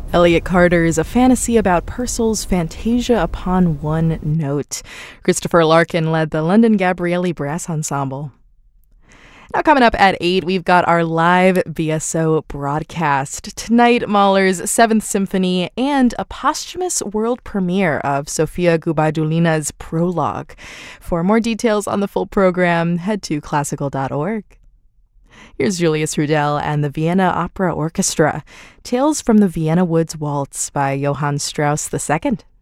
Elliot Carter's A Fantasy About Purcell's Fantasia Upon One Note. Christopher Larkin led the London Gabrieli Brass Ensemble. Now coming up at 8, we've got our live VSO broadcast. Tonight, Mahler's 7th Symphony and a posthumous world premiere of Sofia Gubaidulina's Prologue. For more details on the full program, head to classical.org. Here's Julius Rudel and the Vienna Opera Orchestra. Tales from the Vienna Woods Waltz by Johann Strauss II.